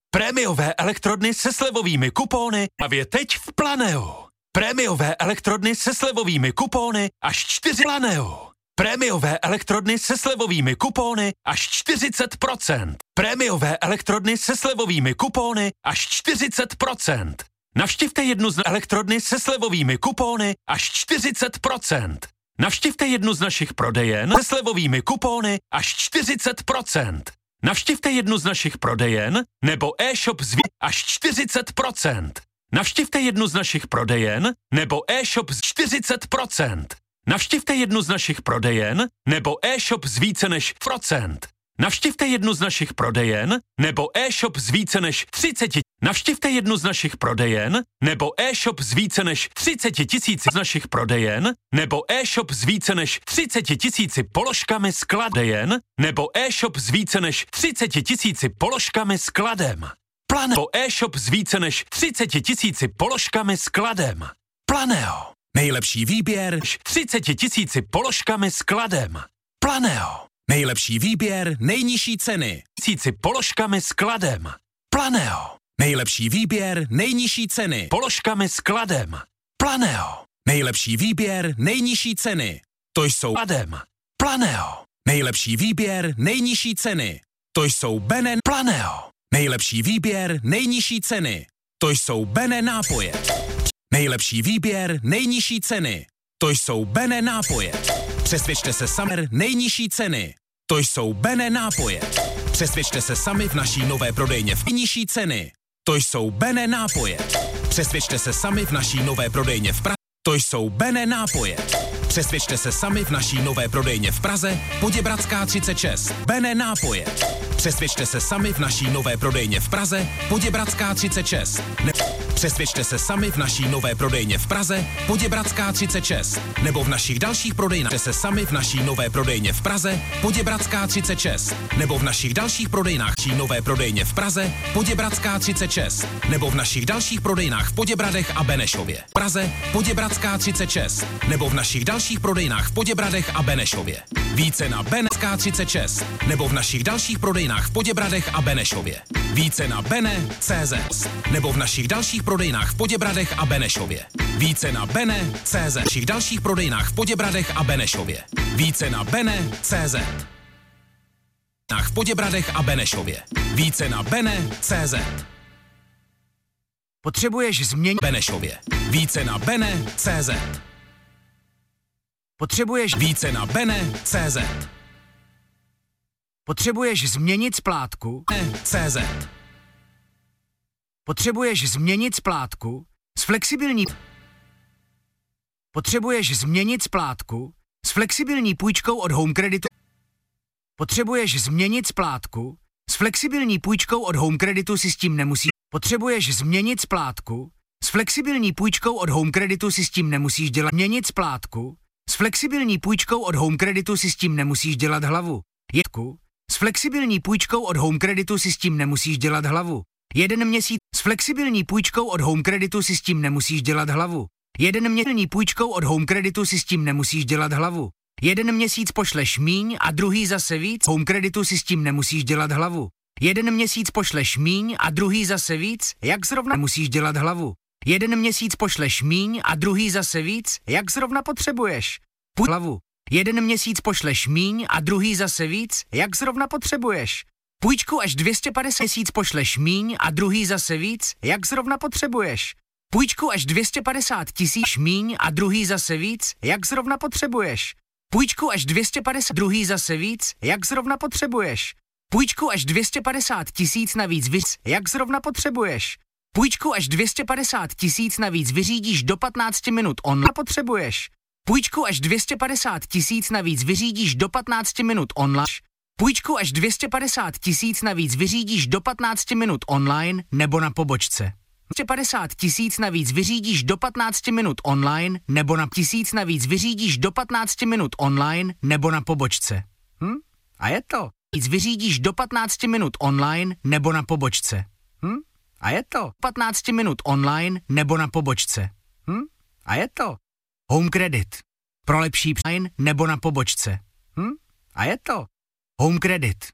Prémiové elektrodny se slevovými kupóny právě teď v Planeu. Prémiové elektrodny se slevovými kupóny až 4 Planeu. Prémiové elektrodny se slevovými kupóny až 40%. Prémiové elektrodny se slevovými kupóny až 40%. Navštivte jednu z elektrodny se slevovými kupóny až 40%. Navštivte jednu z našich prodejen se slevovými kupóny až 40%. Navštivte jednu z našich prodejen nebo e-shop až 40%. Navštivte jednu z našich prodejen nebo e-shop z 40%. Navštivte jednu z našich prodejen nebo e-shop z více než procent. Navštivte jednu z našich prodejen nebo e-shop z více než 30. Navštivte jednu z našich prodejen nebo e-shop z více než 30 tisíc z našich prodejen nebo e-shop z více než 30 tisíci položkami skladejen nebo e-shop z více než 30 tisíci položkami skladem. Planeo e-shop z více než 30 tisíci položkami skladem. Planeo. Nejlepší výběr 30 tisíci položkami skladem. Planeo. Nejlepší výběr, nejnižší ceny. Tisíci položkami skladem. Planeo. Nejlepší výběr, nejnižší ceny. Položkami skladem. Planeo. Nejlepší výběr, nejnižší ceny. To jsou skladem. Planeo. Nejlepší výběr, nejnižší ceny. To jsou Bene. Planeo. Nejlepší výběr, nejnižší ceny. To jsou Bene nápoje. Nejlepší výběr, nejnižší ceny. To jsou Bene nápoje. Přesvědčte se sami, nejnižší ceny. To jsou Bene nápoje. Přesvědčte se sami v naší nové prodejně v nejnižší ceny. To jsou Bene nápoje. Přesvědčte se sami v naší nové prodejně v Praze. To jsou Bene nápoje. Přesvědčte se sami v naší nové prodejně v Praze, Poděbradská 36. Bene nápoje. Přesvědčte se sami v naší nové prodejně v Praze, Poděbradská 36. Přesvědčte se sami v naší nové prodejně v Praze, Poděbradská 36. Nebo v našich dalších prodejnách se sami v naší nové prodejně v Praze, Poděbradská 36. Nebo v našich dalších prodejnách nové prodejně v Praze, Poděbradská 36. Nebo v našich dalších prodejnách v Poděbradech a Benešově. Praze, Poděbradská 36. Nebo v našich dalších prodejnách v Poděbradech a Benešově. Více na Benecká 36. Nebo v našich dalších prodejnách v Poděbradech a Benešově. Více na Bene.cz. Nebo v našich dalších prodejnách v Poděbradech a Benešově. Více na Bene.cz. V našich dalších prodejnách v Poděbradech a Benešově. Více na Bene.cz. V Poděbradech a Benešově. Více na Bene.cz. Potřebuješ změnit Benešově. Více na Bene.cz. Potřebuješ více na Bene.cz. Potřebuješ změnit splátku Bene.cz. Potřebuješ změnit splátku s flexibilní Potřebuješ změnit splátku s flexibilní půjčkou od Home Creditu. Potřebuješ změnit splátku s flexibilní půjčkou od Home Creditu, si s tím nemusíš. Potřebuješ změnit splátku s flexibilní půjčkou od Home Creditu, si s tím nemusíš dělat. Změnit splátku s flexibilní půjčkou od Home Creditu, si s tím nemusíš dělat hlavu. S flexibilní půjčkou od Home Creditu, si s tím nemusíš dělat hlavu. 1 měsíc s flexibilní půjčkou od Home Creditu, si s tím nemusíš dělat hlavu. 1 měsíc půjčkou od Home Creditu, si s tím nemusíš dělat hlavu. 1 měsíc pošleš míň a druhý zase víc. Home Creditu, si s tím nemusíš dělat hlavu. 1 měsíc pošleš míň a druhý zase víc, jak zrovna musíš dělat hlavu. 1 měsíc pošleš míň a druhý zase víc, jak zrovna potřebuješ. Hlavu. 1 měsíc pošleš míň a druhý zase víc, jak zrovna potřebuješ. Půjčku až 250 měsíc pošleš míň a druhý zase víc, jak zrovna potřebuješ. Půjčku až 250 000 míň a druhý zase víc, jak zrovna potřebuješ. Půjčku až 250 druhý zase víc, jak zrovna potřebuješ. Půjčku až 250 000 navíc jak zrovna potřebuješ. Půjčku až 250 000 navíc vyřídíš do 15 minut online potřebuješ. Půjčku až 250 000 navíc vyřídíš do 15 minut online. Půjčku až 250 000 navíc vyřídíš do 15 minut online nebo na pobočce. 250 000 navíc vyřídíš do 15 minut online nebo na 1000 navíc vyřídíš do 15 minut online nebo na pobočce. A je to. Víc vyřídíš do 15 minut online nebo na pobočce. A je to. 15 minut online nebo na pobočce. A je to. Home Credit. Pro lepší online nebo na pobočce. A je to. Home Credit.